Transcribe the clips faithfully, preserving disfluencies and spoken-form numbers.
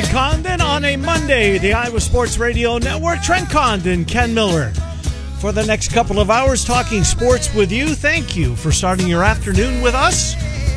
Condon on a Monday, the Iowa Sports Radio Network. Trent Condon, Ken Miller. For the next couple of hours, talking sports with you. Thank you for starting your afternoon with us.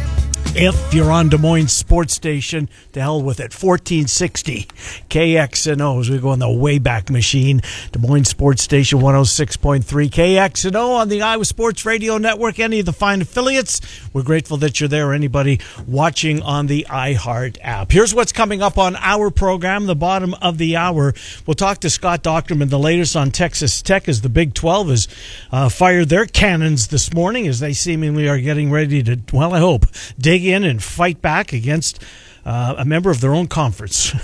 If you're on Des Moines Sports Station, to hell with it. fourteen sixty K X N O as we go on the Wayback Machine. Des Moines Sports Station one oh six point three K X N O on the Iowa Sports Radio Network. Any of the fine affiliates, we're grateful that you're there. Anybody watching on the iHeart app. Here's what's coming up on our program, the bottom of the hour. We'll talk to Scott Dochterman, the latest on Texas Tech as the Big twelve has uh, fired their cannons this morning as they seemingly are getting ready to, well, I hope, dig in and fight back against uh, a member of their own conference.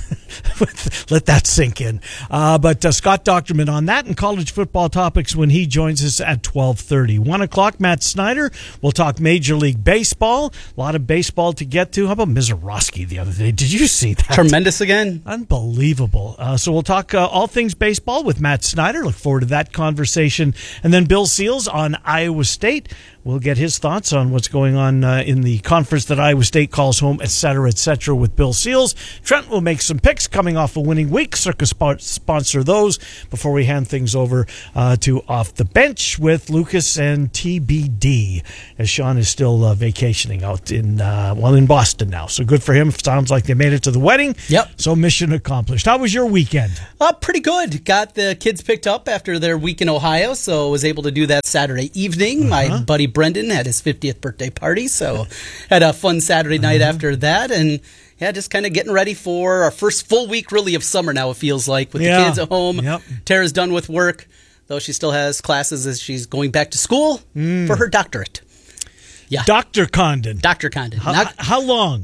Let that sink in. Uh, but uh, Scott Dochterman on that and college football topics when he joins us at twelve thirty. One o'clock, Matt Snyder. We'll talk Major League Baseball. A lot of baseball to get to. How about Mizorowski the other day? Did you see that? Tremendous again. Unbelievable. Uh, so we'll talk uh, all things baseball with Matt Snyder. Look forward to that conversation. And then Bill Seals on Iowa State. We'll get his thoughts on what's going on uh, in the conference that Iowa State calls home, et cetera, et cetera, with Bill Seals. Trent will make some picks coming off a winning week. Circa sp- sponsor those before we hand things over uh, to Off the Bench with Lucas and T B D, as Sean is still uh, vacationing out in, uh, well, in Boston now. So good for him. Sounds like they made it to the wedding. Yep. So mission accomplished. How was your weekend? Uh, pretty good. Got the kids picked up after their week in Ohio, so was able to do that Saturday evening. Uh-huh. My buddy Brendan had his fiftieth birthday party, so had a fun Saturday night uh-huh. after that, and yeah, just kind of getting ready for our first full week, really, of summer now, it feels like, with yeah. the kids at home. Yep. Tara's done with work, though she still has classes as she's going back to school mm. for her doctorate. Yeah, Doctor Condon. Doctor Condon. How, Not, how long?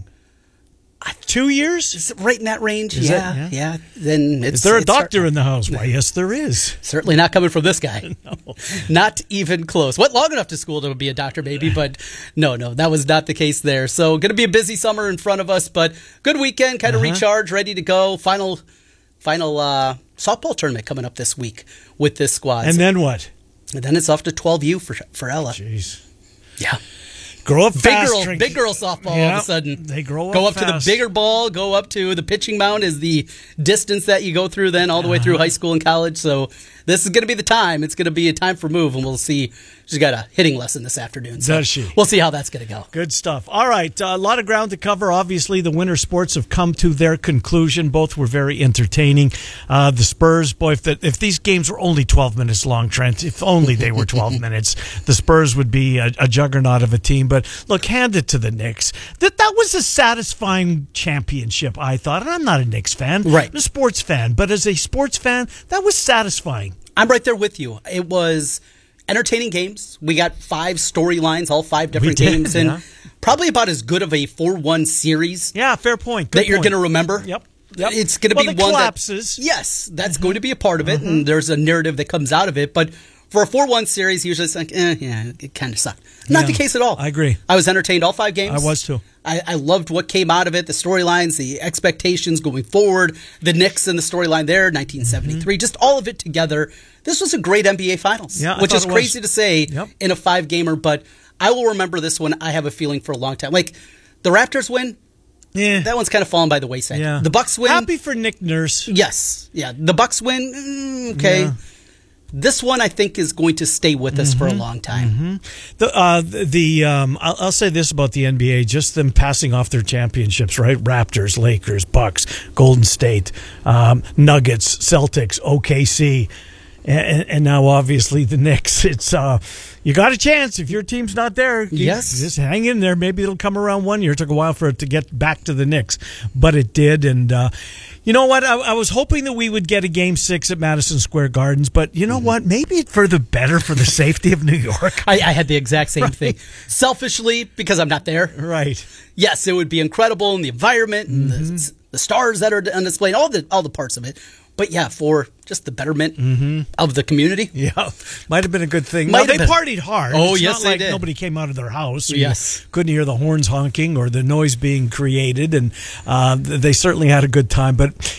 Two years? Is it right in that range? Is yeah, it? yeah, yeah. Then it's, is there a it's doctor start- in the house? Why, yes, there is. Certainly not coming from this guy. No. Not even close. Went long enough to school to be a doctor, maybe, but no, no, that was not the case there. So going to be a busy summer in front of us, but good weekend, kind of uh-huh. recharge, ready to go. Final, final uh, softball tournament coming up this week with this squad. And then what? And then it's off to twelve U for for Ella. Jeez. Yeah. Grow up big fast. Girl, Drink. big girl softball Yep. all of a sudden. They grow up Go up fast. to the bigger ball, go up to the pitching mound is the distance that you go through then all the way through high school and college. So this is going to be the time. It's going to be a time for move, and we'll see. She's got a hitting lesson this afternoon. So Does she? We'll see how that's going to go. Good stuff. All right. Uh, a lot of ground to cover. Obviously, the winter sports have come to their conclusion. Both were very entertaining. Uh, the Spurs, boy, if, the, if these games were only twelve minutes long, Trent, if only they were twelve minutes, the Spurs would be a, a juggernaut of a team. But look, hand it to the Knicks. That, that was a satisfying championship, I thought. And I'm not a Knicks fan. Right. I'm a sports fan. But as a sports fan, that was satisfying. I'm right there with you. It was entertaining games. We got five storylines, all five different did, games, and yeah. probably about as good of a four one series. Yeah, fair point. Good that you're point. going to remember. Yep. Yep. It's going to well, be the one collapses. that yes, that's mm-hmm. going to be a part of it, mm-hmm. and there's a narrative that comes out of it. But for a four one series, usually it's like, eh, yeah, it kind of sucked. Not yeah, the case at all. I agree. I was entertained all five games. I was too. I, I loved what came out of it, the storylines, the expectations going forward, the Knicks and the storyline there, nineteen seventy-three, mm-hmm. just all of it together. This was a great N B A Finals, yeah, which is crazy was. to say yep. in a five-gamer, but I will remember this one. I have a feeling for a long time. Like, the Raptors win, yeah. that one's kind of fallen by the wayside. Yeah. The Bucks win. Happy for Nick Nurse. Yes. Yeah. The Bucks win. Mm, okay. Yeah. This one, I think, is going to stay with us mm-hmm. for a long time. Mm-hmm. The uh, the um, I'll, I'll say this about the N B A: just them passing off their championships, right? Raptors, Lakers, Bucks, Golden State, um, Nuggets, Celtics, O K C, and, and now obviously the Knicks. It's uh, you got a chance if your team's not there. You, yes, just hang in there. Maybe it'll come around one year. It took a while for it to get back to the Knicks, but it did, and. Uh, You know what? I, I was hoping that we would get a game six at Madison Square Gardens, but you know mm-hmm. what? Maybe it's for the better for the safety of New York. I, I had the exact same right. thing. Selfishly, because I'm not there. Right. Yes, it would be incredible, and the environment, and mm-hmm. the, the stars that are on display, and all the all the parts of it. But yeah, for just the betterment mm-hmm. of the community. Yeah, might have been a good thing. Might now, they been. partied hard. Oh, it's yes, not they like did. Nobody came out of their house. So yes. You couldn't hear the horns honking or the noise being created, and uh, they certainly had a good time. But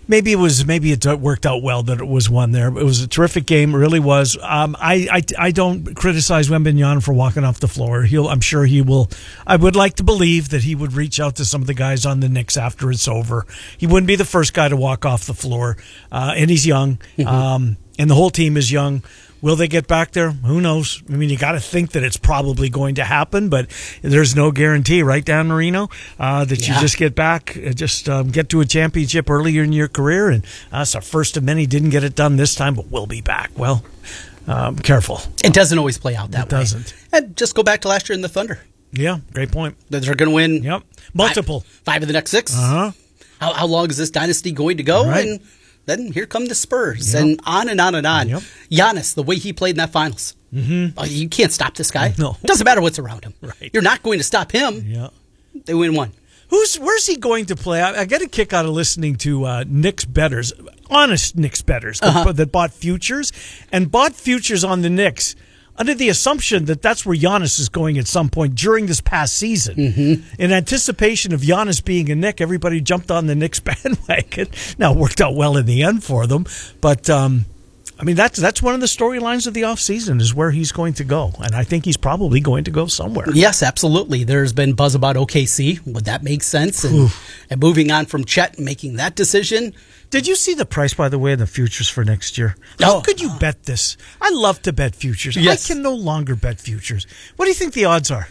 maybe it was maybe it worked out well that it was one there. It was a terrific game, it really was. Um, I, I I don't criticize Wembanyama for walking off the floor. He'll I'm sure he will. I would like to believe that he would reach out to some of the guys on the Knicks after it's over. He wouldn't be the first guy to walk off the floor, uh, and he's young, mm-hmm. um, and the whole team is young. Will they get back there? Who knows? I mean, you got to think that it's probably going to happen, but there's no guarantee, right, Dan Marino, uh, that yeah. you just get back, uh, just um, get to a championship earlier in your career. And uh, it's our first of many. Didn't get it done this time, but we'll be back. Well, um, careful. It doesn't always play out that it way. It doesn't. And just go back to last year in the Thunder. Yeah, great point. They're going to win. Yep, multiple five, five of the next six. Uh huh. How, how long is this dynasty going to go? Right. And then here come the Spurs, yep. and on and on and on. Yep. Giannis, the way he played in that finals, mm-hmm. oh, you can't stop this guy. No, it doesn't matter what's around him. Right. You're not going to stop him. Yeah, they win one. Who's where's he going to play? I, I get a kick out of listening to uh, Knicks bettors, honest Knicks bettors that, uh-huh. that bought futures and bought futures on the Knicks under the assumption that that's where Giannis is going at some point during this past season. Mm-hmm. In anticipation of Giannis being a Knick, everybody jumped on the Knicks bandwagon. Now, it worked out well in the end for them, but um, I mean, that's that's one of the storylines of the offseason is where he's going to go, and I think he's probably going to go somewhere. Yes, absolutely. There's been buzz about O K C. Would that make sense? And, and moving on from Chet and making that decision. Did you see the price, by the way, of the futures for next year? How oh. could you bet this? I love to bet futures. Yes. I can no longer bet futures. What do you think the odds are?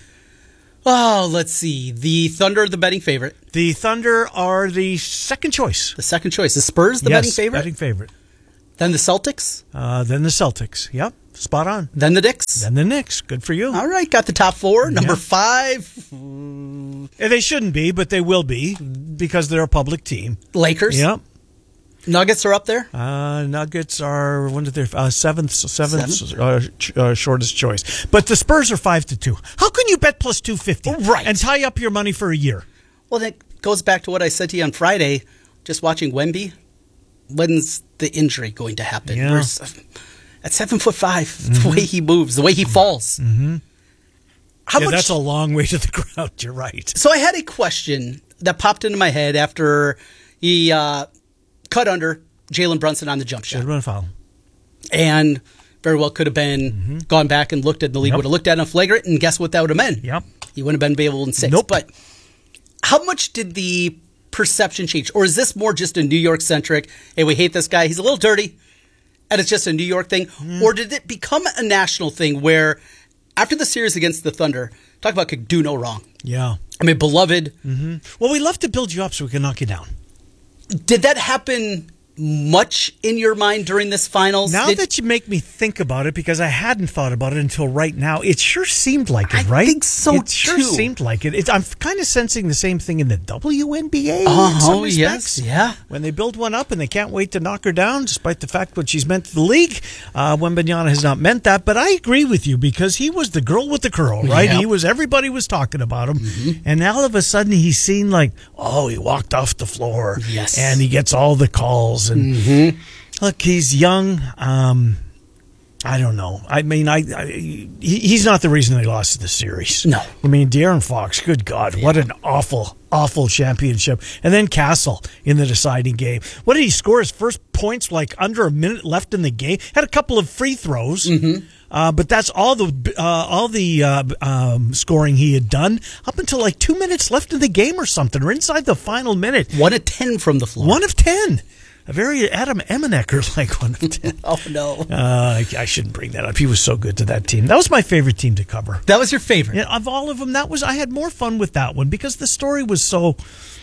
Oh, let's see. The Thunder are the betting favorite. The Thunder are the second choice. The second choice. The Spurs the yes, betting favorite? betting favorite. Then the Celtics? Uh, then the Celtics. Yep, spot on. Then the Knicks? Then the Knicks. Good for you. All right, got the top four. Number yeah. five. And they shouldn't be, but they will be because they're a public team. Lakers? Yep. Nuggets are up there? Uh, Nuggets are one of their uh, seventh, seventh uh, ch- uh, shortest choice. But the Spurs are five to two. How can you bet plus two fifty right. and tie up your money for a year? Well, that goes back to what I said to you on Friday. Just watching Wemby. When's the injury going to happen? Yeah. Where's, at seven foot five, mm-hmm. the way he moves, the way he falls. Mm-hmm. How yeah, much? That's a long way to the ground. You're right. So I had a question that popped into my head after he uh, cut under Jalen Brunson on the jump Should shot. have been a foul. And very well could have been mm-hmm. gone back and looked at the league, Yep. would have looked at him flagrant, and guess what that would have meant? Yep. He wouldn't have been able in six. Nope. But how much did the perception change? Or is this more just a New York-centric, hey, we hate this guy, he's a little dirty, and it's just a New York thing? Mm. Or did it become a national thing where after the series against the Thunder, talk about could do no wrong. Yeah. I mean, beloved. Mm-hmm. Well, we love to build you up so we can knock you down. Did that happen much in your mind during this finals? Now Did, that you make me think about it, because I hadn't thought about it until right now, it sure seemed like it, I right? think so, It sure too. seemed like it. It's, I'm kind of sensing the same thing in the W N B A. Oh, in some yes, respects. yeah. When they build one up and they can't wait to knock her down, despite the fact what she's meant to the league. Uh, Wembanyama has not meant that, but I agree with you because he was the girl with the curl, right? Yep. He was, everybody was talking about him. Mm-hmm. And now all of a sudden he's seen like, oh, he walked off the floor. Yes. And he gets all the calls. And Mm-hmm. look, he's young. Um, I don't know. I mean, I, I he, he's not the reason they lost the series. No. I mean, De'Aaron Fox, good God, what an awful, awful championship. And then Castle in the deciding game. What did he score his first points like under a minute left in the game? Had a couple of free throws. Mm-hmm. Uh, but that's all the uh, all the uh, um, scoring he had done up until like two minutes left in the game or something, or inside the final minute. One of ten from the floor. One of ten. A very Adam Emenecker like one of ten. Oh, no. Uh, I, I shouldn't bring that up. He was so good to that team. That was my favorite team to cover. That was your favorite? Yeah, of all of them, that was I had more fun with that one because the story was so...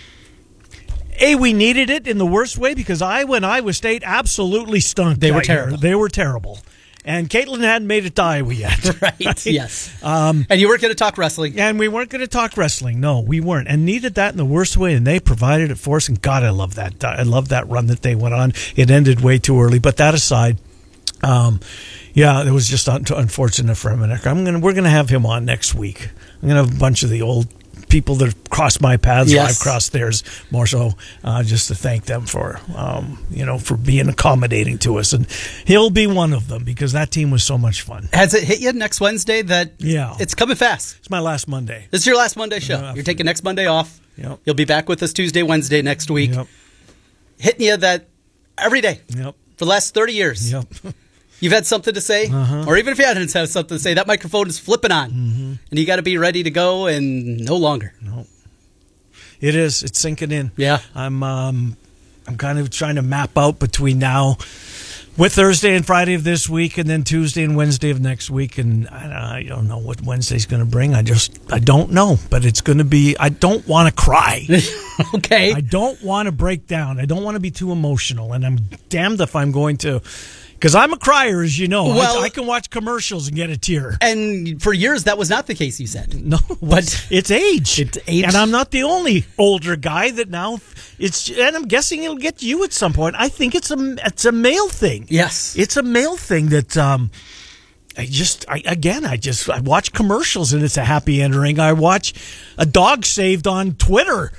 A, we needed it in the worst way because Iowa and Iowa State absolutely stunk. They were that year. terrible. They were terrible. And Caitlin hadn't made it to Iowa yet. Right, right? yes. Um, and you weren't going to talk wrestling. And we weren't going to talk wrestling. No, we weren't. And needed that in the worst way, and they provided it for us. And God, I love that. I love that run that they went on. It ended way too early. But that aside, um, yeah, it was just un- unfortunate for Emenecker. I'm gonna we're gonna have him on next week. I'm gonna have a bunch of the old people that have crossed my paths, Yes. I've crossed theirs more so, uh, just to thank them for, um, you know, for being accommodating to us. And he'll be one of them because that team was so much fun. Has it hit you next Wednesday that Yeah. it's coming fast? It's my last Monday. This is your last Monday show. Yeah. You're taking next Monday off. Yep. You'll be back with us Tuesday, Wednesday next week. Yep. hitting you that every day Yep. for the last thirty years. Yep. You've had something to say, Uh-huh. or even if you hadn't had something to say, that microphone is flipping on, Mm-hmm. and you got to be ready to go, and no longer. No. It is. It's sinking in. Yeah. I'm um, I'm kind of trying to map out between now, with Thursday and Friday of this week, and then Tuesday and Wednesday of next week, and I, I don't know what Wednesday's going to bring. I just I don't know, but it's going to be. I don't want to cry. Okay. I don't want to break down. I don't want to be too emotional, and I'm damned if I'm going to. Because I'm a crier, as you know. Well- I, I can watch commercials and get a tear. And for years, that was not the case, you said. No, but it's age. It's age. And I'm not the only older guy that now it's. And I'm guessing it'll get you at some point. I think it's a it's a male thing. Yes. It's a male thing that um, I just I, again I just I watch commercials and it's a happy ending. I watch a dog saved on Twitter.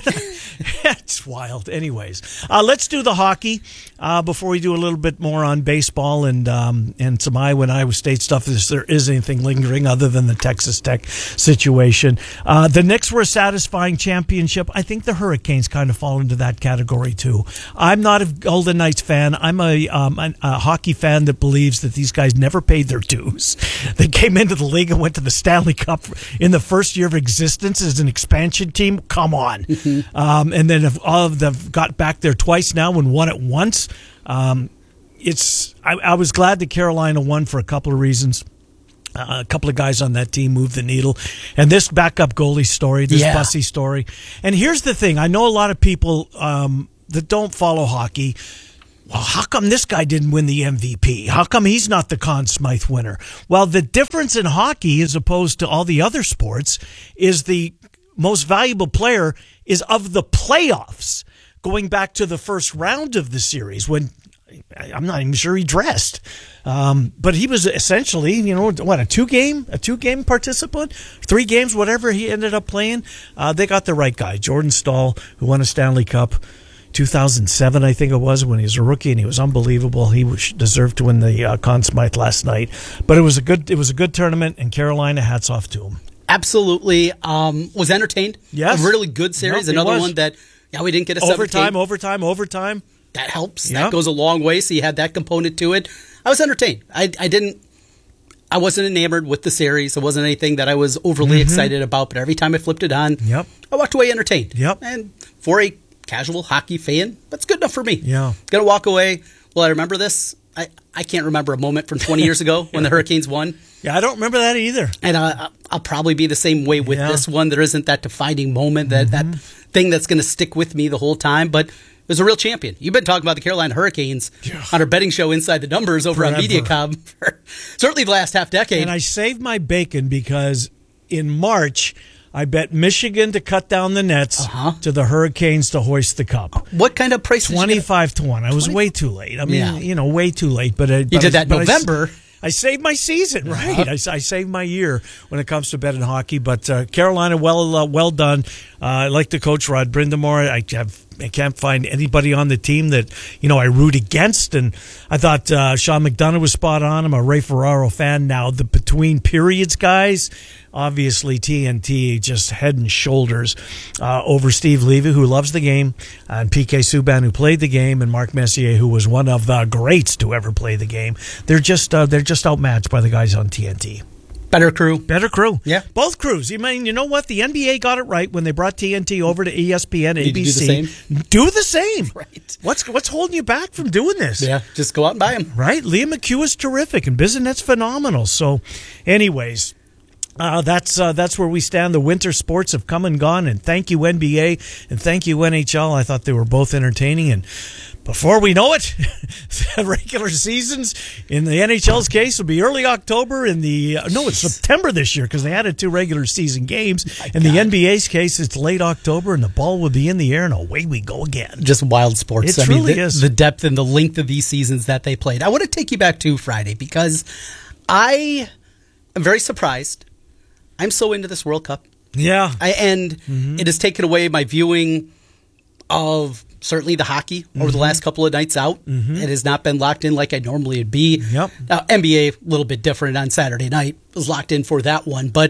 It's wild. Anyways, uh, let's do the hockey uh, before we do a little bit more on baseball and um, and some Iowa and Iowa State stuff. If there is anything lingering other than the Texas Tech situation, uh, the Knicks were a satisfying championship. I think the Hurricanes kind of fall into that category too. I'm not a Golden Knights fan. I'm a, um, a, a hockey fan that believes that these guys never paid their dues. They came into the league and went to the Stanley Cup in the first year of existence as an expansion team. Come on. Mm-hmm. Um, and then if all of them got back there twice now and won it once. Um, it's I, I was glad that Carolina won for a couple of reasons. Uh, a couple of guys on that team moved the needle. And this backup goalie story, this Yeah. Bussy story. And here's the thing. I know a lot of people um, that don't follow hockey. Well, how come this guy didn't win the M V P? How come he's not the Conn Smythe winner? Well, the difference in hockey as opposed to all the other sports is the most valuable player is of the playoffs, going back to the first round of the series when I'm not even sure he dressed. Um, but he was essentially, you know, what, a two-game a two-game participant? Three games, whatever he ended up playing. Uh, they got the right guy, Jordan Staal, who won a Stanley Cup two thousand seven, I think it was, when he was a rookie, and he was unbelievable. He was, deserved to win the uh, Conn Smythe last night. But it was a good it was a good tournament, and Carolina, hats off to him. Absolutely. Um, was entertained. Yes. A really good series. Yep, it Another was. one that, yeah, we didn't get a seventh Overtime, game. overtime, overtime. That helps. Yep. That goes a long way. So you had that component to it. I was entertained. I, I didn't, I wasn't enamored with the series. It wasn't anything that I was overly mm-hmm. excited about, but every time I flipped it on, yep. I walked away entertained. Yep. And for a casual hockey fan, that's good enough for me. Yeah. Gonna walk away. Well, I remember this. I, I can't remember a moment from twenty years ago when the Hurricanes won. Yeah, I don't remember that either. And uh, I'll probably be the same way with yeah. this one. There isn't that defining moment, that, mm-hmm. that thing that's going to stick with me the whole time. But it was a real champion. You've been talking about the Carolina Hurricanes yeah. on our betting show Inside the Numbers over Forever. on MediaCom for certainly the last half decade. And I saved my bacon because in March, I bet Michigan to cut down the nets uh-huh. to the Hurricanes to hoist the cup. What kind of price? twenty-five to one. I was way too late. I mean, yeah. you know, way too late. But I, You but did I, that in November. I, I saved my season, right? Uh-huh. I, I saved my year when it comes to betting hockey. But uh, Carolina, well uh, well done. Uh, I like the coach, Rod Brindamore. I have I can't find anybody on the team that, you know, I root against. And I thought uh, Sean McDonough was spot on. I'm a Ray Ferraro fan now. The between periods guys, obviously T N T just head and shoulders uh, over Steve Levy, who loves the game, and P K Subban, who played the game, and Mark Messier, who was one of the greats to ever play the game. They're just uh, they're just outmatched by the guys on T N T. Better crew. Better crew. Yeah. Both crews. You mean, you know what? The N B A got it right when they brought T N T over to E S P N, A B C. Do the same. Do the same. Right. What's what's holding you back from doing this? Yeah, just go out and buy them. Right. Liam McHugh is terrific, and Bissonnette's phenomenal. So, anyways, uh, that's uh, that's where we stand. The winter sports have come and gone, and thank you, N B A, and thank you, N H L. I thought they were both entertaining, and before we know it, the regular seasons in the N H L's case will be early October. In the uh, no, it's September this year because they added two regular season games. My in God. the N B A's case, it's late October, and the ball will be in the air, and away we go again. Just wild sports. It I truly mean, the, is. the depth and the length of these seasons that they played. I want to take you back to Friday because I am very surprised. I'm so into this World Cup. Yeah, I, and mm-hmm. it has taken away my viewing of certainly the hockey mm-hmm. over the last couple of nights out. Mm-hmm. It has not been locked in like I normally would be. Yep. Now, N B A, a little bit different on Saturday night. Was locked in for that one. But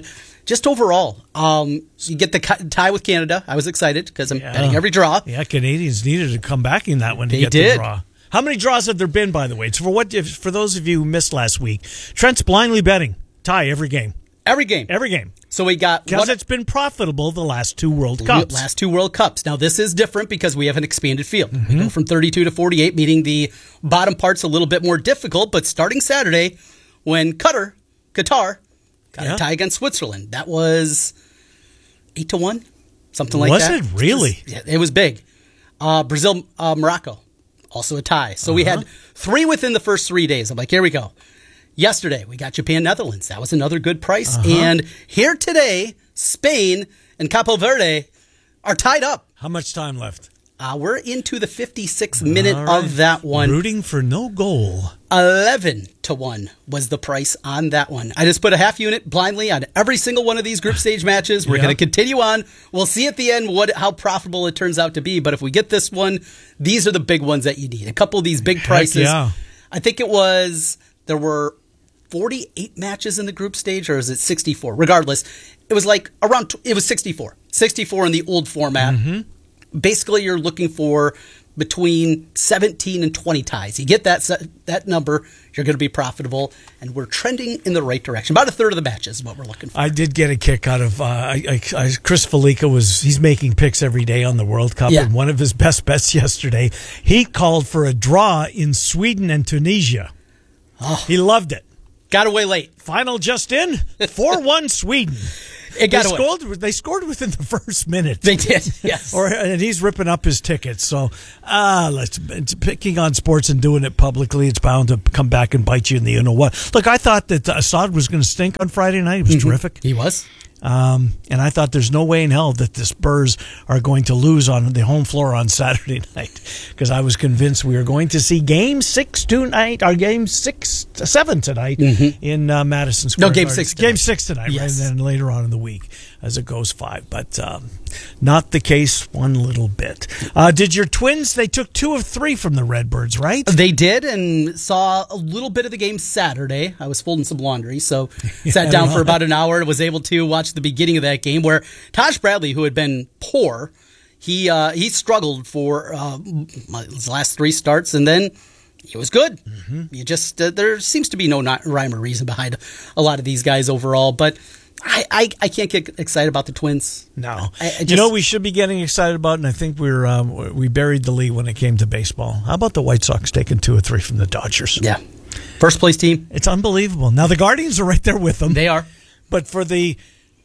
just overall, um, you get the tie with Canada. I was excited because I'm yeah. betting every draw. Yeah, Canadians needed to come back in that one to They get did. the draw. How many draws have there been, by the way? It's for what? If, for those of you who missed last week, Trent's blindly betting tie every game. Every game. Every game. So we got because it's been profitable the last two World Cups. Last two World Cups. Now this is different because we have an expanded field. Mm-hmm. We go from thirty-two to forty-eight, meaning the bottom part's a little bit more difficult. But starting Saturday, when Qatar, Qatar, got yeah. a tie against Switzerland, that was eight to one, something like was that. Was it really? Yeah, it was big. Uh, Brazil, uh, Morocco, also a tie. So uh-huh. we had three within the first three days. I'm like, here we go. Yesterday, we got Japan, Netherlands. That was another good price. Uh-huh. And here today, Spain and Capo Verde are tied up. How much time left? Uh, we're into the fifty-sixth minute right. of that one. Rooting for no goal. eleven to one was the price on that one. I just put a half unit blindly on every single one of these group stage matches. We're yep. going to continue on. We'll see at the end what how profitable it turns out to be. But if we get this one, these are the big ones that you need. A couple of these big prices. Heck yeah. I think it was, there were forty-eight matches in the group stage, or is it sixty-four? Regardless, it was like around, it was sixty-four. sixty-four in the old format. Mm-hmm. Basically, you're looking for between seventeen and twenty ties. You get that that number, you're going to be profitable, and we're trending in the right direction. About a third of the matches is what we're looking for. I did get a kick out of uh, I, I, Chris Felica. Was he's making picks every day on the World Cup, yeah. and one of his best bets yesterday, he called for a draw in Sweden and Tunisia. Oh. He loved it. Got away late. Final just in, four one Sweden. It got they away. scored. They scored within the first minute. They did, yes. or and he's ripping up his tickets. So, ah, uh, let's it's picking on sports and doing it publicly. It's bound to come back and bite you in the you know what. Look, I thought that Assad was going to stink on Friday night. He was mm-hmm. terrific. He was. Um, and I thought there's no way in hell that the Spurs are going to lose on the home floor on Saturday night, because I was convinced we were going to see Game Six tonight, or Game Six, Seven tonight mm-hmm. in uh, Madison Square. No, Game Garden. Six. Tonight. Game Six tonight, yes. right? And then later on in the week, as it goes five, but um, not the case one little bit. Uh, did your Twins? They took two of three from the Redbirds, right? They did, and saw a little bit of the game Saturday. I was folding some laundry, so yeah, sat down for about an hour and was able to watch the beginning of that game where Taj Bradley, who had been poor, he uh, he struggled for uh, his last three starts, and then he was good. Mm-hmm. You just uh, there seems to be no not rhyme or reason behind a lot of these guys overall, but I, I, I can't get excited about the Twins. No, I, I just, you know we should be getting excited about, and I think we're um, we buried the lead when it came to baseball. How about the White Sox taking two or three from the Dodgers? Yeah, first place team. It's unbelievable. Now the Guardians are right there with them. They are, but for the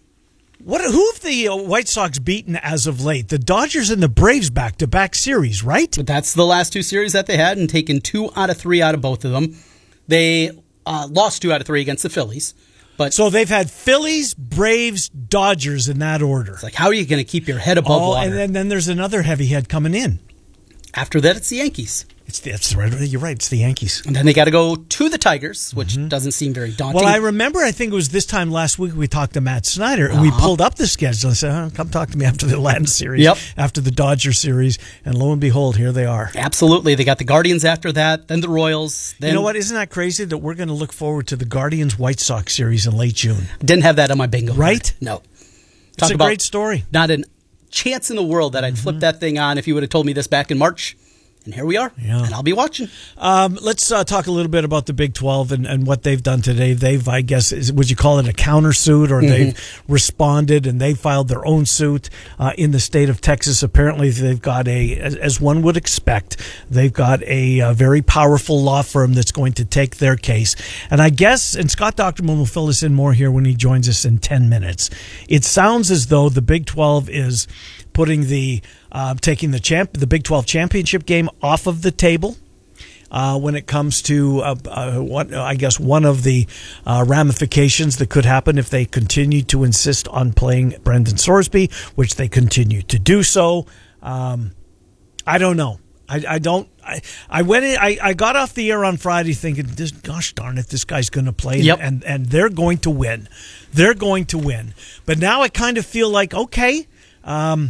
What? Who have the White Sox beaten as of late? The Dodgers and the Braves back-to-back series, right? But that's the last two series that they had, and taken two out of three out of both of them. They uh, lost two out of three against the Phillies. But so they've had Phillies, Braves, Dodgers in that order. It's like, how are you going to keep your head above oh, water? And then, then there's another heavy head coming in. After that, it's the Yankees. It's the, it's right. You're right. It's the Yankees. And then they got to go to the Tigers, which mm-hmm. doesn't seem very daunting. Well, I remember, I think it was this time last week we talked to Matt Snyder, and uh-huh. we pulled up the schedule and said, oh, come talk to me after the Atlanta series, yep. after the Dodger series, and lo and behold, here they are. Absolutely. They got the Guardians after that, then the Royals. Then you know what? Isn't that crazy that we're going to look forward to the Guardians-White Sox series in late June? Didn't have that on my bingo Right? card. No. It's Talk a about great story. Not a chance in the world that I'd mm-hmm. flip that thing on if you would have told me this back in March. And here we are, yeah. and I'll be watching. Um, let's uh, talk a little bit about the Big twelve and, and what they've done today. They've, I guess, is, would you call it a countersuit, or mm-hmm. they've responded and they filed their own suit uh, in the state of Texas. Apparently, they've got a, as, as one would expect, they've got a, a very powerful law firm that's going to take their case. And I guess, and Scott Docterman will fill us in more here when he joins us in ten minutes. It sounds as though the Big twelve is putting the uh, taking the champ the Big twelve championship game off of the table uh, when it comes to uh, uh, what I guess one of the uh, ramifications that could happen if they continue to insist on playing Brendan Sorsby, which they continue to do so. Um, I don't know. I, I don't. I, I went in. I, I got off the air on Friday thinking, this, gosh darn it, this guy's going to play, yep. and and they're going to win. They're going to win. But now I kind of feel like okay. Um,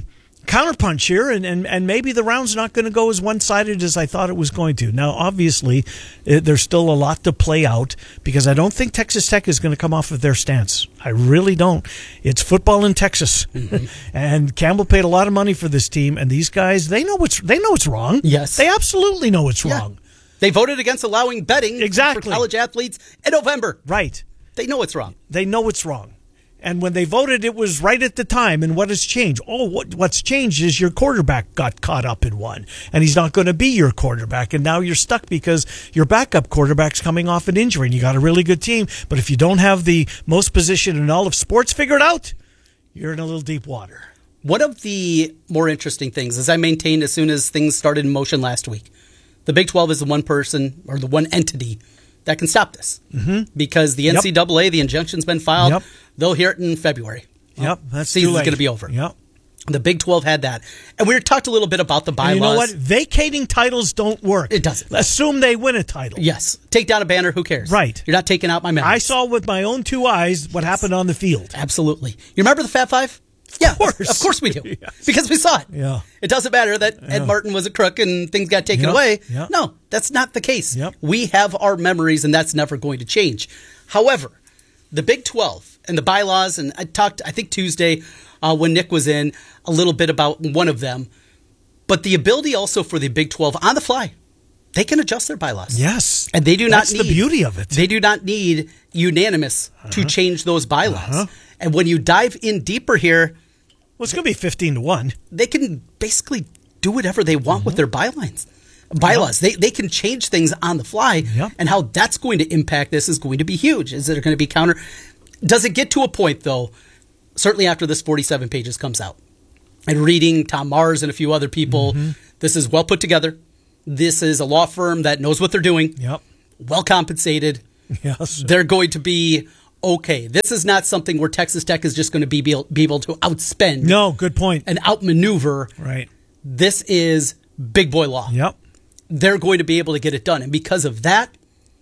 counterpunch here, and, and, and maybe the round's not going to go as one-sided as I thought it was going to. Now, obviously, it, there's still a lot to play out because I don't think Texas Tech is going to come off of their stance. I really don't. It's football in Texas, mm-hmm. and Campbell paid a lot of money for this team, and these guys, they know what's they know it's wrong. Yes. They absolutely know it's yeah. wrong. They voted against allowing betting exactly. for college athletes in November. Right. They know it's wrong. They know it's wrong. And when they voted, it was right at the time. And what has changed? Oh, what, what's changed is your quarterback got caught up in one. And he's not going to be your quarterback. And now you're stuck because your backup quarterback's coming off an injury. And you got a really good team. But if you don't have the most position in all of sports figured out, you're in a little deep water. One of the more interesting things, as I maintained as soon as things started in motion last week, the Big twelve is the one person or the one entity that can stop this. Mm-hmm. Because the N C double A, yep. the injunction's been filed. Yep. They'll hear it in February. Yep, that's season's too late. going to be over. Yep. The Big twelve had that. And we talked a little bit about the bylaws. And you know what? Vacating titles don't work. It doesn't. Assume they win a title. Yes. Take down a banner, who cares? Right. You're not taking out my memories. I saw with my own two eyes what happened on the field. Absolutely. You remember the Fab Five? Yeah, of course. Of course we do. Yes. Because we saw it. Yeah. It doesn't matter that yeah. Ed Martin was a crook and things got taken yep. away. Yep. No, that's not the case. Yep. We have our memories, and that's never going to change. However, the Big twelve and the bylaws, and I talked, I think Tuesday uh, when Nick was in, a little bit about one of them, but the ability also for the Big twelve on the fly, they can adjust their bylaws. Yes. And they do That's not need, the beauty of it. They do not need unanimous uh-huh. to change those bylaws. Uh-huh. And when you dive in deeper here, well, it's going to be fifteen to one. They can basically do whatever they want mm-hmm. with their bylines. Bylaws. Yep. They they can change things on the fly, yep. and how that's going to impact this is going to be huge. Is it going to be counter? Does it get to a point, though, certainly after this forty-seven pages comes out, and reading Tom Mars and a few other people, mm-hmm. this is well put together. This is a law firm that knows what they're doing, yep. well compensated. Yes. They're going to be okay. This is not something where Texas Tech is just going to be, be able to outspend. No, good point. And outmaneuver. Right. This is big boy law. Yep. They're going to be able to get it done. And because of that,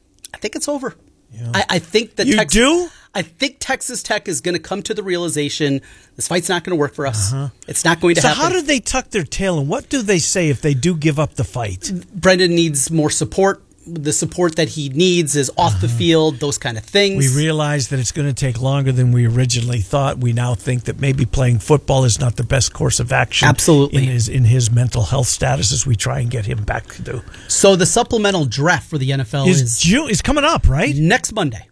I think it's over. Yeah. I, I think that You Tex- do? I think Texas Tech is going to come to the realization this fight's not going to work for us. Uh-huh. It's not going to so happen. So how do they tuck their tail, and what do they say if they do give up the fight? Brendan needs more support. The support that he needs is off the field, those kind of things. We realize that it's going to take longer than we originally thought. We now think that maybe playing football is not the best course of action. Absolutely. In his, in his mental health status as we try and get him back to do. So the supplemental draft for the N F L is, is, June, is coming up, right? Next Monday.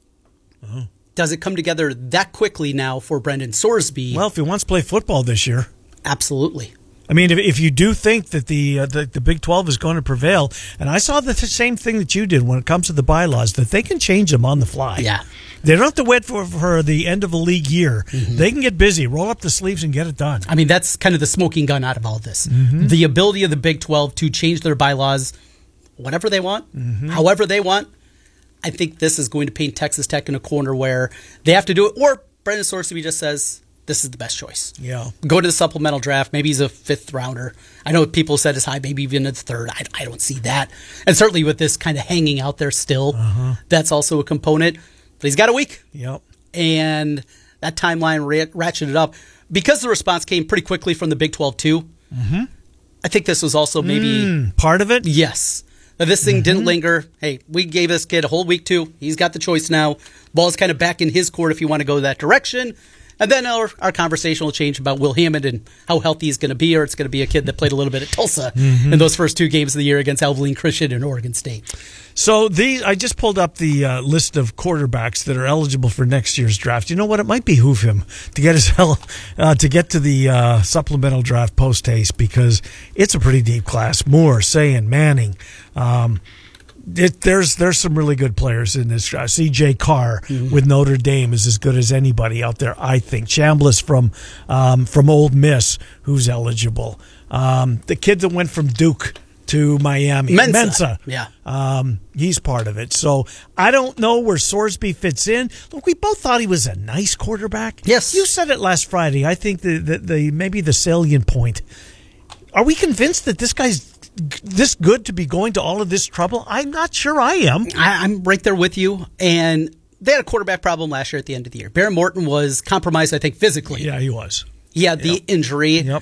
Oh. Does it come together that quickly now for Brendan Sorsby? Well, if he wants to play football this year. Absolutely. I mean, if, if you do think that the, uh, the the Big twelve is going to prevail, and I saw the same thing that you did when it comes to the bylaws, that they can change them on the fly. Yeah. They don't have to wait for, for the end of a league year. Mm-hmm. They can get busy, roll up the sleeves, and get it done. I mean, that's kind of the smoking gun out of all this. Mm-hmm. The ability of the Big twelve to change their bylaws whatever they want, mm-hmm. however they want. I think this is going to paint Texas Tech in a corner where they have to do it, or Brendan Sorsby just says, this is the best choice. Yeah. Go to the supplemental draft. Maybe he's a fifth rounder. I know people said as high, maybe even a third. I, I don't see that. And certainly with this kind of hanging out there still, uh-huh. that's also a component. But he's got a week. Yep. And that timeline ra- ratcheted up. Because the response came pretty quickly from the Big twelve too, mm-hmm. I think this was also maybe... Mm, part of it? Yes. Now, this thing mm-hmm. didn't linger. Hey, we gave this kid a whole week too. He's got the choice now. Ball's kind of back in his court if you want to go that direction. And then our, our conversation will change about Will Hammond and how healthy he's going to be, or it's going to be a kid that played a little bit at Tulsa mm-hmm. in those first two games of the year against Abilene Christian and Oregon State. So these, I just pulled up the uh, list of quarterbacks that are eligible for next year's draft. You know what? It might behoove him to get his hell, uh, to get to the uh, supplemental draft post haste, because it's a pretty deep class. Moore, Sayin, Manning. Um, It, there's there's some really good players in this draft. C J Carr mm-hmm. with Notre Dame is as good as anybody out there, I think. Chambliss from um, from Ole Miss, who's eligible. Um, the kid that went from Duke to Miami, Mensa, Mensa. yeah, um, he's part of it. So I don't know where Sorsby fits in. Look, we both thought he was a nice quarterback. Yes, you said it last Friday. I think the the, the maybe the salient point. Are we convinced that this guy's this good to be going to all of this trouble? I'm not sure I am. I, I'm right there with you. And they had a quarterback problem last year at the end of the year. Bear Morton was compromised, I think, physically. Yeah, he was. He had the yep. injury. Yep.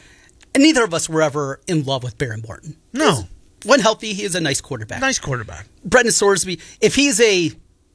And neither of us were ever in love with Baron Morton. No. When healthy, he is a nice quarterback. Nice quarterback. Brendan Sorsby, if he's a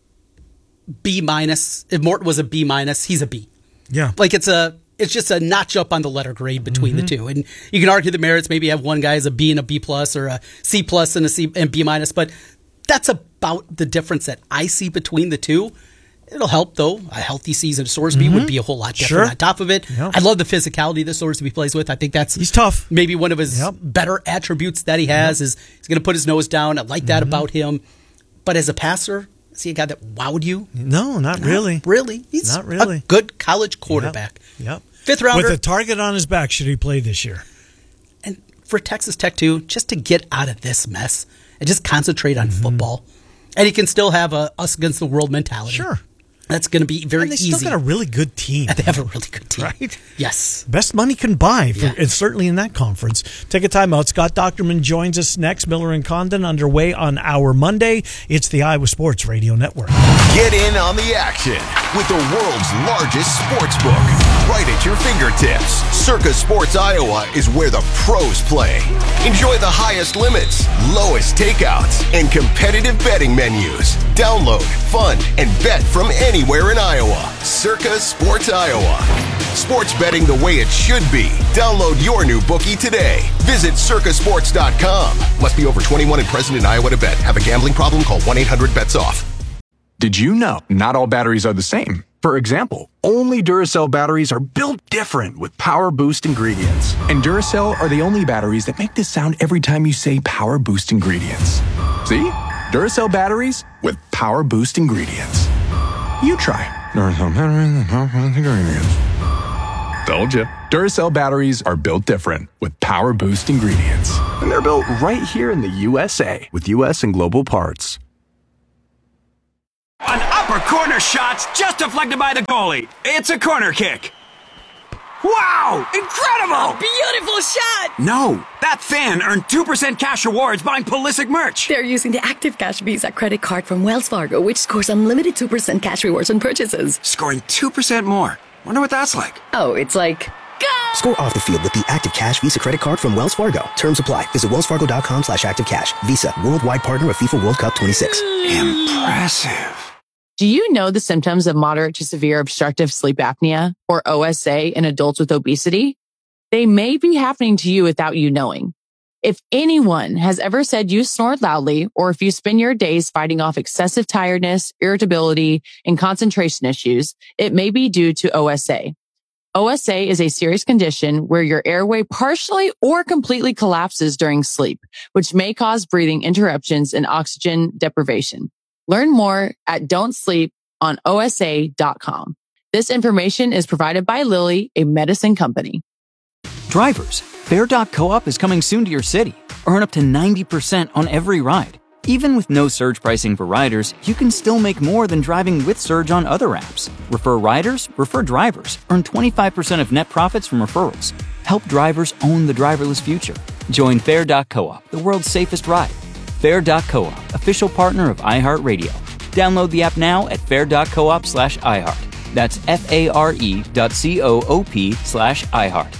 B minus, if Morton was a B minus, he's a B. Yeah. Like it's a, it's just a notch up on the letter grade between mm-hmm. the two. And you can argue the merits, maybe have one guy as a B and a B plus or a C plus and a C and B minus, but that's about the difference that I see between the two. It'll help, though. A healthy season of Sorsby mm-hmm. would be a whole lot different sure. on top of it. Yep. I love the physicality that Sorsby plays with. I think that's he's tough. Maybe one of his yep. better attributes that he has yep. is he's going to put his nose down. I like that mm-hmm. about him. But as a passer, is he a guy that wowed you? No, not, not really. Really? He's not really. a good college quarterback. Yep. yep. Fifth rounder. With a target on his back should he play this year. And for Texas Tech, too, just to get out of this mess and just concentrate on mm-hmm. football. And he can still have a us against the world mentality. Sure. That's going to be very and they easy. They still got a really good team. They have a really good team. Right? Yes. Best money can buy, for, yeah. and certainly in that conference. Take a time out. Scott Docterman joins us next. Miller and Condon underway on our Monday. It's the Iowa Sports Radio Network. Get in on the action with the world's largest sports book right at your fingertips. Circa Sports Iowa is where the pros play. Enjoy the highest limits, lowest takeouts, and competitive betting menus. Download, fund, and bet from anywhere in Iowa. Circa Sports Iowa. Sports betting the way it should be. Download your new bookie today. Visit circa sports dot com. Must be over twenty-one and present in Iowa to bet. Have a gambling problem? Call one eight hundred bets off. Did you know not all batteries are the same? For example, only Duracell batteries are built different with Power Boost ingredients. And Duracell are the only batteries that make this sound every time you say Power Boost ingredients. See? Duracell batteries with Power Boost ingredients. You try. Duracell batteries with Power Boost ingredients. Told you. Duracell batteries are built different with Power Boost ingredients. And they're built right here in the U S A with U S and global parts. An upper corner shot's just deflected by the goalie. It's a corner kick. Wow! Incredible! Beautiful shot! No, that fan earned two percent cash rewards buying Pulisic merch. They're using the Active Cash Visa credit card from Wells Fargo, which scores unlimited two percent cash rewards on purchases. Scoring two percent more. Wonder what that's like. Oh, it's like... Go! Score off the field with the Active Cash Visa credit card from Wells Fargo. Terms apply. Visit wellsfargo.com slash activecash. Visa, worldwide partner of FIFA World Cup twenty-six. Impressive. Do you know the symptoms of moderate to severe obstructive sleep apnea, or O S A, in adults with obesity? They may be happening to you without you knowing. If anyone has ever said you snored loudly, or if you spend your days fighting off excessive tiredness, irritability, and concentration issues, it may be due to O S A. O S A is a serious condition where your airway partially or completely collapses during sleep, which may cause breathing interruptions and oxygen deprivation. Learn more at don't sleep on O S A dot com. This information is provided by Lilly, a medicine company. Drivers, Fair dot coop is coming soon to your city. Earn up to ninety percent on every ride. Even with no surge pricing for riders, you can still make more than driving with Surge on other apps. Refer riders, refer drivers. Earn twenty-five percent of net profits from referrals. Help drivers own the driverless future. Join Fair dot coop, the world's safest ride. Fair dot coop, official partner of iHeartRadio. Download the app now at fair dot coop slash iHeart. That's F-A-R-E dot C-O-O-P slash iHeart.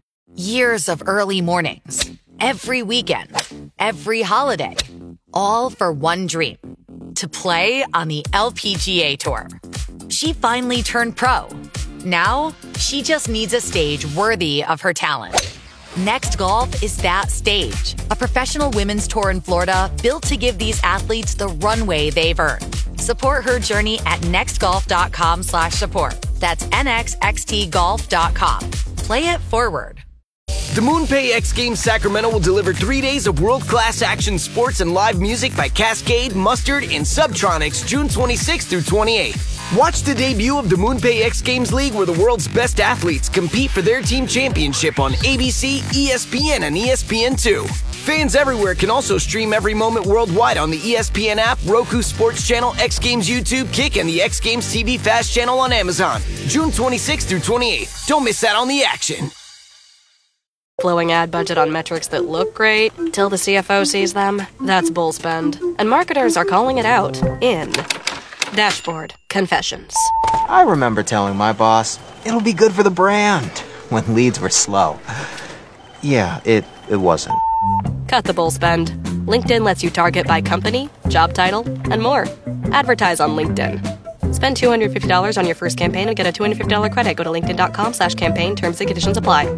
Years of early mornings, every weekend, every holiday, all for one dream, to play on the L P G A Tour. She finally turned pro. Now, she just needs a stage worthy of her talent. Next Golf is that stage, a professional women's tour in Florida built to give these athletes the runway they've earned. Support her journey at nextgolf.com slash support. That's N X X T golf dot com. Play it forward. The MoonPay X Games Sacramento will deliver three days of world-class action sports and live music by Cascade, Mustard, and Subtronics June twenty-sixth through twenty-eighth. Watch the debut of the MoonPay X Games League, where the world's best athletes compete for their team championship on A B C, E S P N, and E S P N two. Fans everywhere can also stream every moment worldwide on the E S P N app, Roku Sports Channel, X Games YouTube, Kick, and the X Games T V Fast Channel on Amazon. June twenty-sixth through twenty-eighth. Don't miss out on the action. Blowing ad budget on metrics that look great till the C F O sees them, that's bull spend. And marketers are calling it out in Dashboard Confessions. I remember telling my boss, it'll be good for the brand, when leads were slow. Yeah, it, it wasn't. Cut the bull spend. LinkedIn lets you target by company, job title, and more. Advertise on LinkedIn. Spend two hundred fifty dollars on your first campaign and get a two hundred fifty dollars credit. Go to linkedin.com slash campaign. Terms and conditions apply.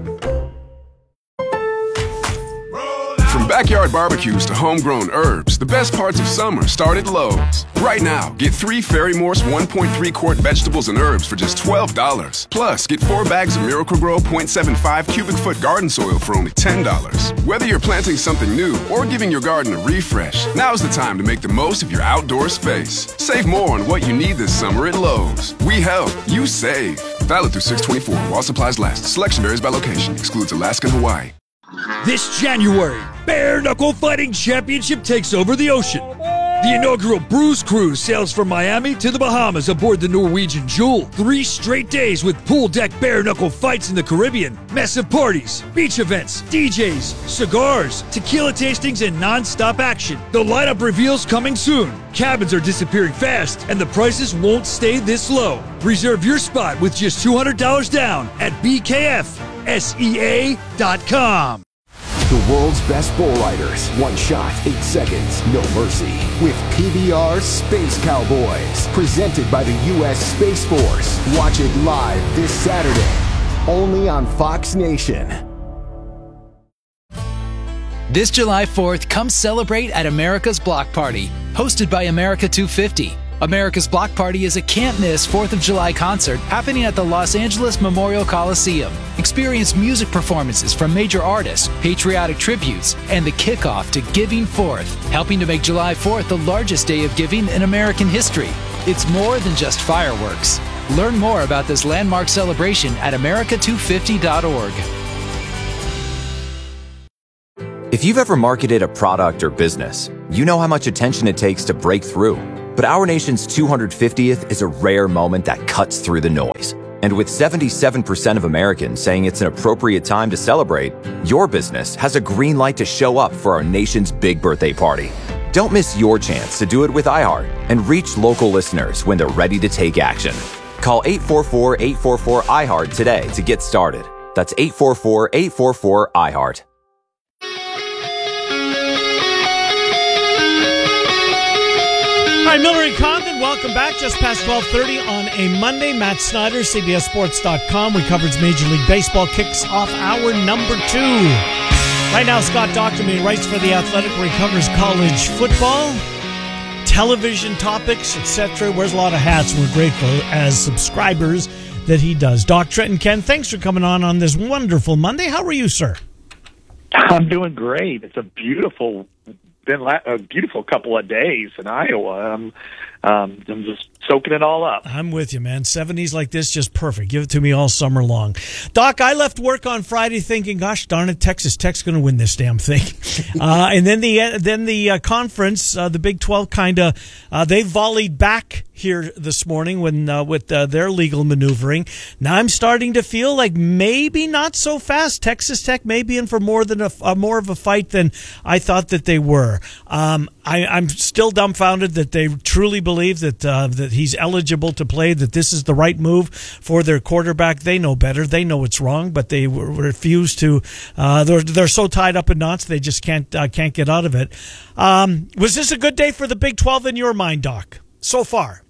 From backyard barbecues to homegrown herbs, the best parts of summer start at Lowe's. Right now, get three Ferry Morse one point three quart vegetables and herbs for just twelve dollars. Plus, get four bags of Miracle-Gro zero point seven five cubic foot garden soil for only ten dollars. Whether you're planting something new or giving your garden a refresh, now's the time to make the most of your outdoor space. Save more on what you need this summer at Lowe's. We help, you save. Valid through six twenty-four while supplies last. Selection varies by location. Excludes Alaska and Hawaii. This January, Bare Knuckle Fighting Championship takes over the ocean. The inaugural Bruise Cruise sails from Miami to the Bahamas aboard the Norwegian Jewel. Three straight days with pool deck bare knuckle fights in the Caribbean, massive parties, beach events, D Js, cigars, tequila tastings, and non-stop action. The lineup reveals coming soon. Cabins are disappearing fast, and the prices won't stay this low. Reserve your spot with just two hundred dollars down at B K F S E A dot com. The world's best bull riders. One shot, eight seconds, no mercy. With P B R Space Cowboys. Presented by the U S Space Force. Watch it live this Saturday. Only on Fox Nation. This July fourth, come celebrate at America's Block Party. Hosted by America two fifty. America's Block Party is a can't-miss fourth of July concert happening at the Los Angeles Memorial Coliseum. Experience music performances from major artists, patriotic tributes, and the kickoff to Giving Fourth, helping to make July fourth the largest day of giving in American history. It's more than just fireworks. Learn more about this landmark celebration at america two fifty dot org. If you've ever marketed a product or business, you know how much attention it takes to break through. But our nation's two hundred fiftieth is a rare moment that cuts through the noise. And with seventy-seven percent of Americans saying it's an appropriate time to celebrate, your business has a green light to show up for our nation's big birthday party. Don't miss your chance to do it with iHeart and reach local listeners when they're ready to take action. Call eight four four, eight four four, I HEART today to get started. That's eight four four, eight four four, I HEART. All right, Miller and Condon, welcome back. Just past twelve thirty on a Monday. Matt Snyder, C B S Sports dot com. We covered Major League Baseball. Kicks off hour number two. Right now, Scott Docterman writes for The Athletic, where he covers college football, television topics, et cetera. Wears a lot of hats. We're grateful as subscribers that he does. Doc, Trent, and Ken, thanks for coming on on this wonderful Monday. How are you, sir? I'm doing great. It's a beautiful been a beautiful couple of days in Iowa. I'm, um, I'm just soaking it all up. I'm with you, man. seventies like this, just perfect. Give it to me all summer long. Doc, I left work on Friday thinking, gosh darn it, Texas Tech's going to win this damn thing. uh, and then the uh, then the uh, conference, uh, the Big twelve, kind of, uh, they volleyed back here this morning when uh, with uh, their legal maneuvering. Now I'm starting to feel like maybe not so fast. Texas Tech may be in for more than a, uh, more of a fight than I thought that they were. Um, I, I'm still dumbfounded that they truly believe that uh, that he's eligible to play, that this is the right move for their quarterback. They know better. They know it's wrong, but they w- refuse to. Uh, they're they're so tied up in knots they just can't uh, can't get out of it. Um, was this a good day for the Big twelve in your mind, Doc? So far.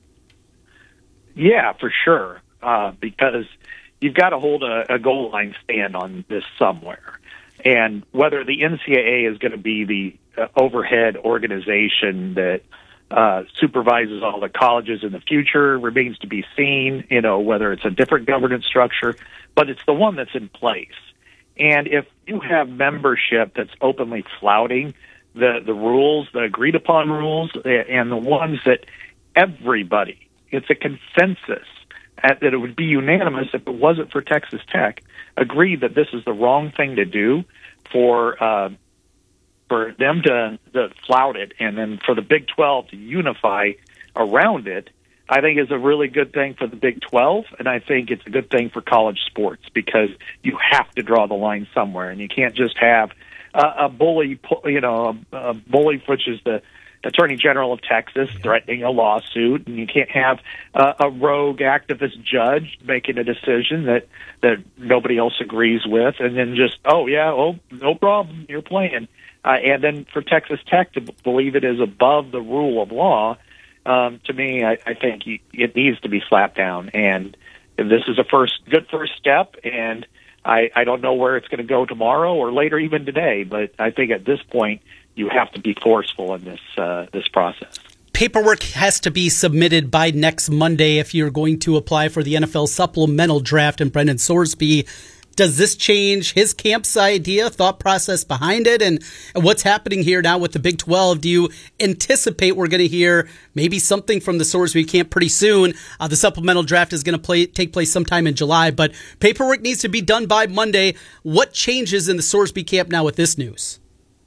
Yeah, for sure, uh, because you've got to hold a, a goal line stand on this somewhere. And whether the N C double A is going to be the uh, overhead organization that uh, supervises all the colleges in the future remains to be seen, you know, whether it's a different governance structure, but it's the one that's in place. And if you have membership that's openly flouting the, the rules, the agreed-upon rules, and the ones that everybody, it's a consensus at, that it would be unanimous if it wasn't for Texas Tech, agreed that this is the wrong thing to do for uh, for them to, to flout it, and then for the Big twelve to unify around it, I think is a really good thing for the Big twelve, and I think it's a good thing for college sports because you have to draw the line somewhere, and you can't just have uh, a bully, you know, a, a bully, which is the Attorney General of Texas threatening a lawsuit, and you can't have uh, a rogue activist judge making a decision that, that nobody else agrees with, and then just, oh, yeah, oh, no problem, you're playing. Uh, and then for Texas Tech to b- believe it is above the rule of law, um, to me, I, I think he, it needs to be slapped down. And this is a first good first step, and I, I don't know where it's going to go tomorrow or later, even today. But I think at this point, you have to be forceful in this uh, this process. Paperwork has to be submitted by next Monday if you're going to apply for the N F L supplemental draft. And Brendan Sorsby, does this change his camp's idea, thought process behind it? And, and what's happening here now with the Big twelve? Do you anticipate we're going to hear maybe something from the Sorsby camp pretty soon? Uh, the supplemental draft is going to play, take place sometime in July, but paperwork needs to be done by Monday. What changes in the Sorsby camp now with this news?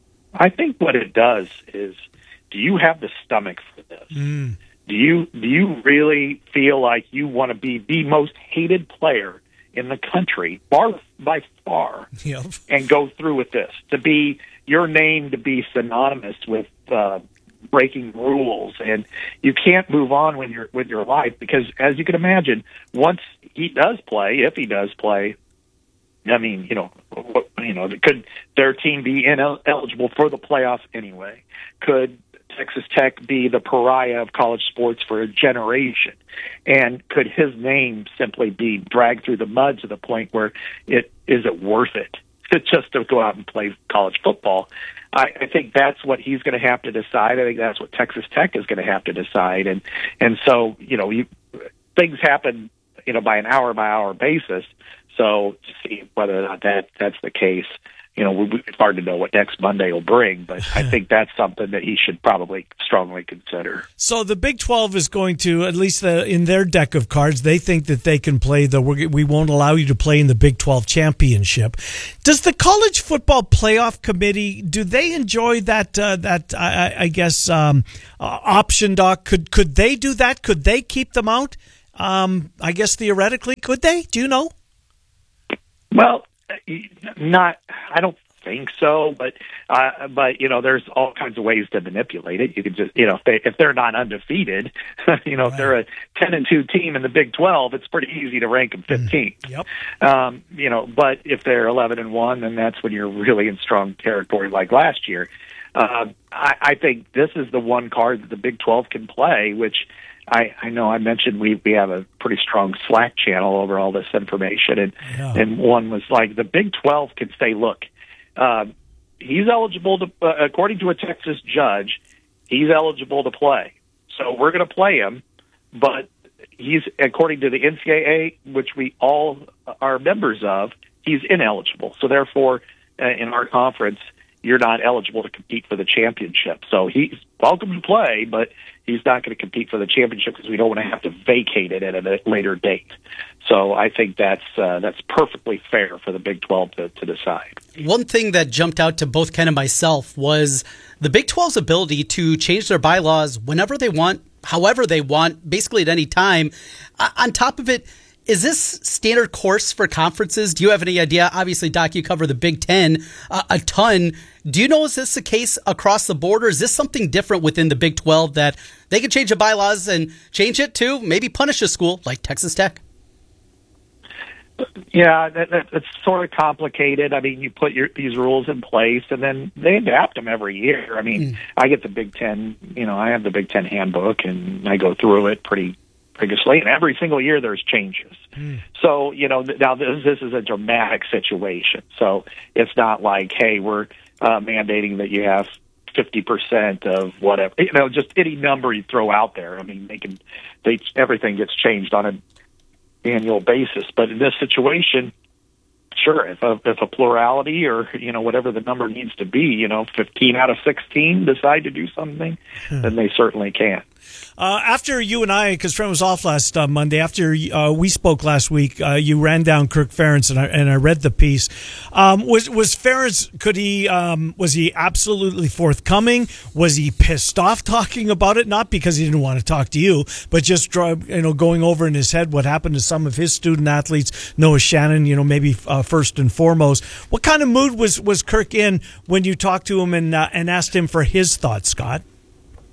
I think what it does is, do you have the stomach for this? Mm. Do you do you really feel like you want to be the most hated player in the country, far by far, yep. and go through with this? To be your name to be synonymous with uh, breaking rules, and you can't move on with your with your life because, as you can imagine, once he does play, if he does play, I mean, you know, what, you know, could their team be ineligible for the playoffs anyway? Could Texas Tech be the pariah of college sports for a generation? And could his name simply be dragged through the mud to the point where it isn't worth it to just to go out and play college football? I, I think that's what he's going to have to decide. I think that's what Texas Tech is going to have to decide. And and so, you know, you, things happen, you know, by an hour by hour basis. So to see whether or not that that's the case, you know, it's hard to know what next Monday will bring, but I think that's something that he should probably strongly consider. So the Big twelve is going to, at least the, in their deck of cards, they think that they can play the, we won't allow you to play in the Big twelve championship. Does the College Football Playoff Committee, do they enjoy that, uh, that I, I guess, um, uh, option, Doc? Could, could they do that? Could they keep them out? Um, I guess theoretically, could they? Do you know? Well, not. I don't think so, but uh, but you know, there's all kinds of ways to manipulate it. You could just, you know, if they if they're not undefeated, you know, right. if they're a ten and two team in the Big twelve, it's pretty easy to rank them fifteenth. Mm, yep. Um, you know, but if they're eleven and one, then that's when you're really in strong territory, like last year. Uh, I, I think this is the one card that the Big twelve can play, which. I, I know I mentioned we, we have a pretty strong Slack channel over all this information, and yeah. and one was like the Big twelve can say, look, uh, he's eligible to, uh, according to a Texas judge, he's eligible to play. So we're going to play him, but he's, according to the N C double A, which we all are members of, he's ineligible. So therefore, uh, in our conference, you're not eligible to compete for the championship. So he's welcome to play, but he's not going to compete for the championship because we don't want to have to vacate it at a later date. So I think that's uh, that's perfectly fair for the Big twelve to, to decide. One thing that jumped out to both Ken and myself was the Big twelve's ability to change their bylaws whenever they want, however they want, basically at any time. Uh, on top of it, is this standard course for conferences? Do you have any idea? Obviously, Doc, you cover the Big Ten uh, a ton. Do you know, is this the case across the board, or is this something different within the Big twelve that they can change the bylaws and change it to maybe punish a school like Texas Tech? Yeah, that, that, that's sort of complicated. I mean, you put your, these rules in place, and then they adapt them every year. I mean, mm. I get the Big Ten, you know, I have the Big Ten handbook, and I go through it pretty rigorously, and every single year there's changes. Mm. So, you know, now this, this is a dramatic situation. So it's not like, hey, we're uh, mandating that you have fifty percent of whatever, you know, just any number you throw out there. I mean, they can, they, everything gets changed on an annual basis. But in this situation, sure, if a, if a plurality or, you know, whatever the number needs to be, you know, fifteen out of sixteen decide to do something, hmm. then they certainly can. Uh, after you and I, because Trent was off last uh, Monday, after uh, we spoke last week, uh, you ran down Kirk Ferentz, and I, and I read the piece. Um, was was Ferentz? Could he? Um, was he absolutely forthcoming? Was he pissed off talking about it? Not because he didn't want to talk to you, but just you know going over in his head what happened to some of his student athletes. Noah Shannon, you know, maybe uh, first and foremost. What kind of mood was was Kirk in when you talked to him and uh, and asked him for his thoughts, Scott?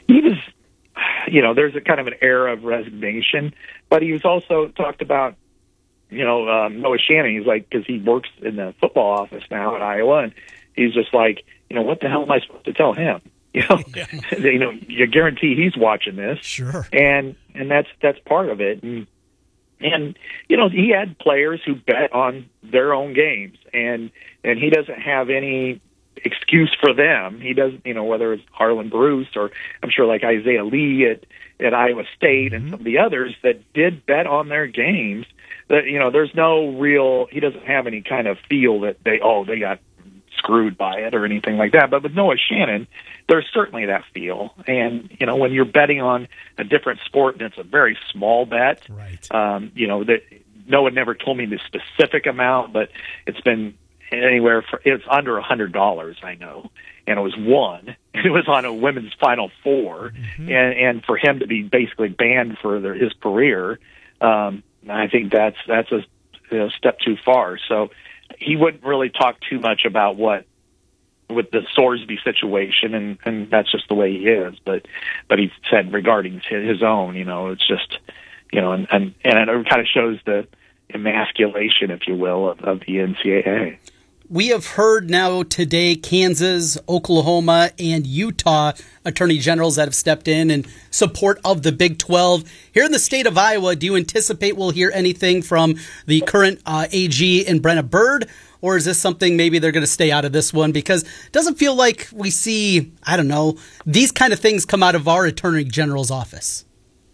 he was, you know, there's a kind of an air of resignation, but he was also talked about, you know, um, Noah Shannon. He's like, because he works in the football office now at Iowa, and he's just like, you know, what the hell am I supposed to tell him? You know, yeah. you know, you guarantee he's watching this, sure, and and that's that's part of it, and and you know, he had players who bet on their own games, and and he doesn't have any excuse for them. He doesn't, you know, whether it's Harlan Bruce or I'm sure like Isaiah Lee at at Iowa State mm-hmm. and some of the others that did bet on their games. That, you know, there's no real. He doesn't have any kind of feel that they oh they got screwed by it or anything like that. But with Noah Shannon, there's certainly that feel. And, you know, when you're betting on a different sport and it's a very small bet, right. um, you know, that Noah never told me the specific amount, but it's been anywhere for, it's under a hundred dollars, I know. And it was one. It was on a women's Final Four. Mm-hmm. And, and for him to be basically banned for their, his career, um, I think that's, that's a you know, step too far. So, he wouldn't really talk too much about what with the Sorsby situation, and, and that's just the way he is. But but he said regarding his own, you know, it's just, you know, and and, and it kind of shows the emasculation, if you will, of, of the N C double A. We have heard now today Kansas, Oklahoma, and Utah attorney generals that have stepped in in support of the Big twelve. Here in the state of Iowa, do you anticipate we'll hear anything from the current uh, A G in Brenna Bird? Or is this something maybe they're going to stay out of this one? Because it doesn't feel like we see, I don't know, these kind of things come out of our attorney general's office.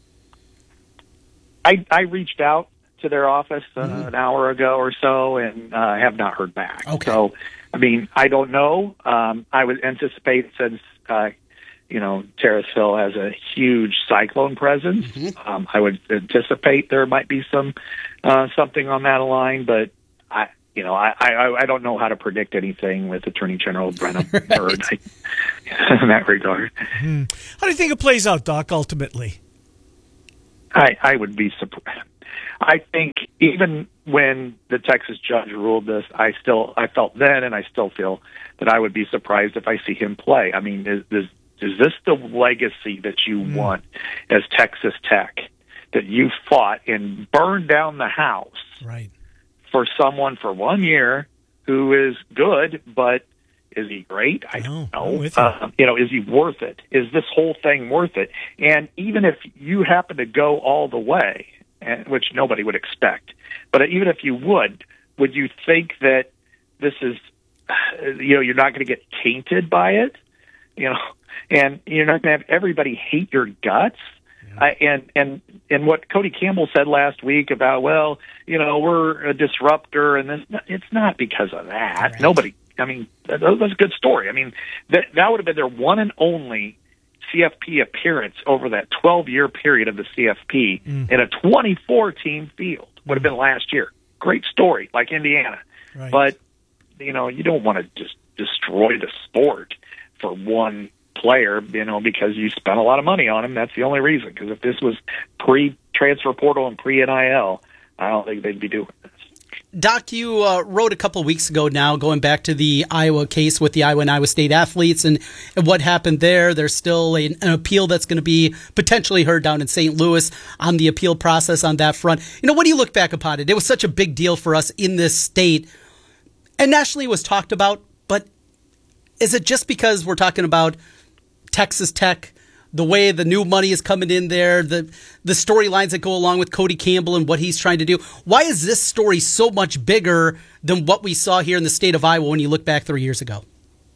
I, I reached out to their office uh, mm-hmm. an hour ago or so, and uh, have not heard back. Okay. So, I mean, I don't know. Um, I would anticipate, since uh, you know Terrace Hill has a huge cyclone presence, mm-hmm. um, I would anticipate there might be some uh, something on that line. But I, you know, I, I, I don't know how to predict anything with Attorney General Brenna right. Bird in that regard. Mm-hmm. How do you think it plays out, Doc? Ultimately, I, I would be surprised. I think even when the Texas judge ruled this, I still I felt then, and I still feel that I would be surprised if I see him play. I mean, is is, is this the legacy that you mm. want as Texas Tech, that you fought and burned down the house right. for someone for one year who is good, but is he great? I don't no, know. You. Uh, you know, is he worth it? Is this whole thing worth it? And even if you happen to go all the way, and, which nobody would expect, but even if you would, would you think that this is, you know, you're not going to get tainted by it, you know, and you're not going to have everybody hate your guts? Yeah. Uh, and and and what Cody Campbell said last week about, well, you know, we're a disruptor, and this, it's not because of that. Right. Nobody. I mean, that, that was a good story. I mean, that that would have been their one and only C F P appearance over that twelve-year period of the C F P mm. in a twenty-four team field. Would have been last year. Great story, like Indiana. Right. But, you know, you don't want to just destroy the sport for one player, you know, because you spent a lot of money on him. That's the only reason. Because if this was pre-transfer portal and pre-N I L, I don't think they'd be doing this. Doc, you uh, wrote a couple of weeks ago now, going back to the Iowa case with the Iowa and Iowa State athletes and, and what happened there. There's still a, an appeal that's going to be potentially heard down in Saint Louis on the appeal process on that front. You know, when do you look back upon it? It was such a big deal for us in this state, and nationally it was talked about, but is it just because we're talking about Texas Tech, the way the new money is coming in there, the the storylines that go along with Cody Campbell and what he's trying to do? Why is this story so much bigger than what we saw here in the state of Iowa when you look back three years ago?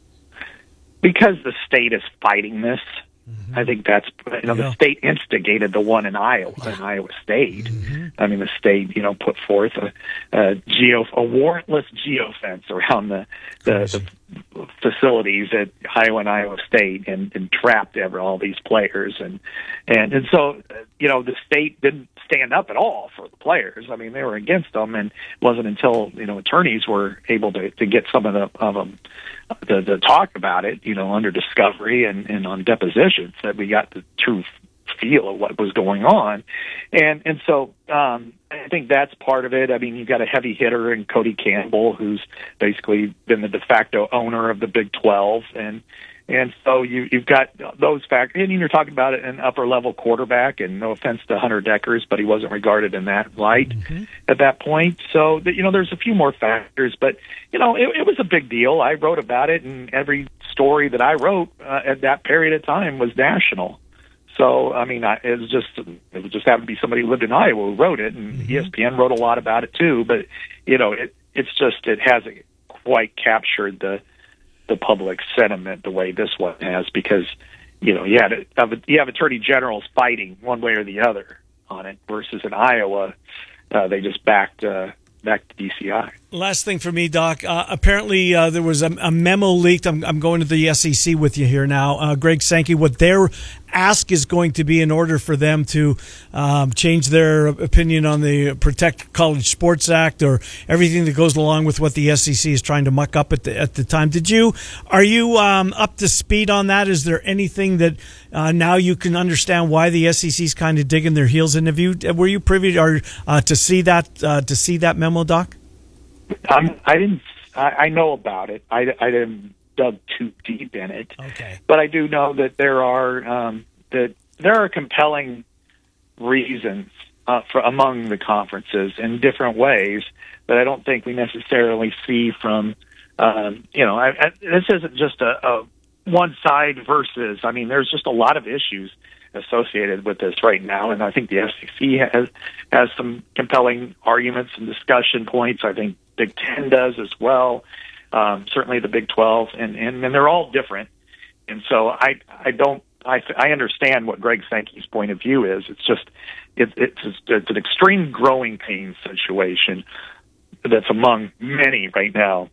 Because the state is fighting this. Mm-hmm. I think that's, you know, yeah. the state instigated the one in Iowa, in Iowa State. Mm-hmm. I mean, the state, you know, put forth a, a geo, a warrantless geofence around the, the, the facilities at Iowa and Iowa State, and, and trapped ever all these players, and and and so, you know, the state didn't stand up at all for the players. I mean, they were against them, and it wasn't until, you know, attorneys were able to, to get some of the of them to, to talk about it, you know, under discovery and, and on depositions, that we got the true feel of what was going on. And and so um, I think that's part of it. I mean, you've got a heavy hitter in Cody Campbell, who's basically been the de facto owner of the Big twelve, and And so you, you've got those factors. And you're talking about an upper-level quarterback, and no offense to Hunter Deckers, but he wasn't regarded in that light mm-hmm. at that point. So, you know, there's a few more factors. But, you know, it, it was a big deal. I wrote about it, and every story that I wrote uh, at that period of time was national. So, I mean, I, it was just it was just happened to be somebody who lived in Iowa who wrote it, and mm-hmm. E S P N wrote a lot about it, too. But, you know, it, it's just it hasn't quite captured the the public sentiment the way this one has, because, you know, you, had a, you have attorney generals fighting one way or the other on it, versus in Iowa, uh, they just backed uh, back to D C I. Last thing for me, Doc. Uh, apparently, uh, there was a, a memo leaked. I'm, I'm going to the S E C with you here now. Uh, Greg Sankey, what their ask is going to be in order for them to um, change their opinion on the Protect College Sports Act, or everything that goes along with what the S E C is trying to muck up at the at the time. Did you are you um, up to speed on that? Is there anything that uh, now you can understand why the S E C is kind of digging their heels in? Have you were you privy to, or, uh, to see that uh, to see that memo, Doc? Um, I didn't. I, I know about it. I, I didn't dug too deep in it. Okay. But I do know that there are um, that there are compelling reasons uh, for among the conferences in different ways that I don't think we necessarily see from. Um, you know, I, I, this isn't just a, a one side versus. I mean, there's just a lot of issues associated with this right now, and I think the S E C has has some compelling arguments and discussion points. I think Big Ten does as well. Um, certainly the Big twelve, and, and, and they're all different. And so I I don't I I understand what Greg Sankey's point of view is. It's just it, it's it's an extreme growing pain situation that's among many right now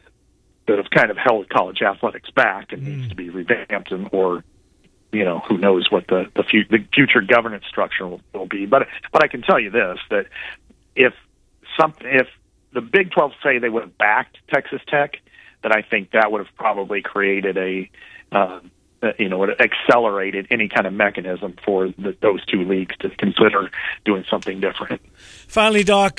that have kind of held college athletics back and mm. needs to be revamped, and or you know, who knows what the the, fu- the future governance structure will, will be. But but I can tell you this, that if some if the Big twelve say they would have backed Texas Tech, then I think that would have probably created a, uh, you know, it accelerated any kind of mechanism for the, those two leagues to consider doing something different. Finally, Doc,